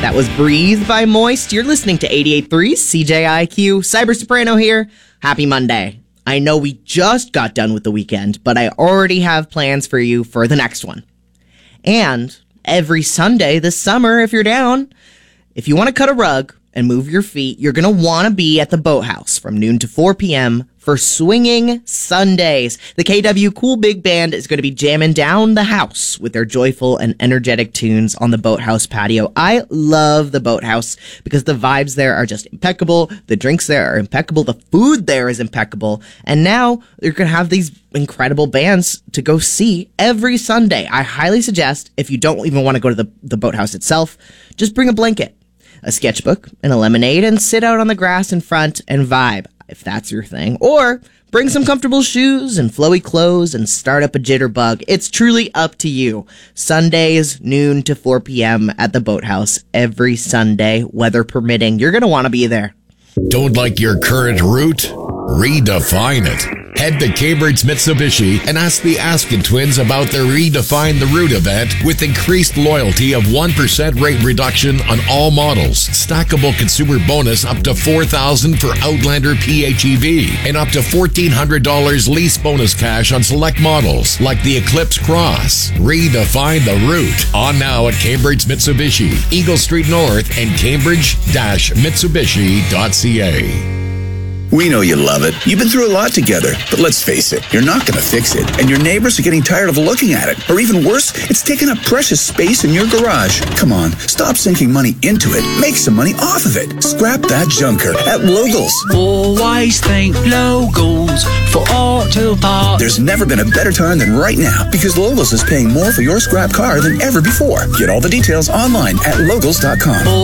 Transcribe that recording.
That was Breathe by Moist. You're listening to 88.3 CJIQ. Cyber Soprano here. Happy Monday. I know we just got done with the weekend, but I already have plans for you for the next one. And every Sunday this summer, if you're down, if you want to cut a rug and move your feet, you're going to want to be at the Boathouse from noon to 4 p.m. for Swinging Sundays. The KW Cool Big Band is going to be jamming down the house with their joyful and energetic tunes on the Boathouse patio. I love the Boathouse because the vibes there are just impeccable. The drinks there are impeccable. The food there is impeccable. And now you're going to have these incredible bands to go see every Sunday. I highly suggest, if you don't even want to go to the Boathouse itself, just bring a blanket, a sketchbook, and a lemonade, and sit out on the grass in front and vibe, if that's your thing. Or bring some comfortable shoes and flowy clothes and start up a jitterbug. It's truly up to you. Sundays, noon to 4 p.m. at the Boathouse every Sunday, weather permitting. You're going to want to be there. Don't like your current route? Redefine it. Head to Cambridge Mitsubishi and ask the Askin twins about their Redefine the Route event with increased loyalty of 1% rate reduction on all models, stackable consumer bonus up to $4,000 for Outlander PHEV, and up to $1,400 lease bonus cash on select models like the Eclipse Cross. Redefine the Route. On now at Cambridge Mitsubishi, Eagle Street North, and Cambridge-Mitsubishi.ca. We know you love it. You've been through a lot together, but let's face it, you're not going to fix it. And your neighbors are getting tired of looking at it. Or even worse, it's taking up precious space in your garage. Come on, stop sinking money into it. Make some money off of it. Scrap that junker at Logos. Always think Logos for auto parts. There's never been a better time than right now because Logos is paying more for your scrap car than ever before. Get all the details online at Logos.com.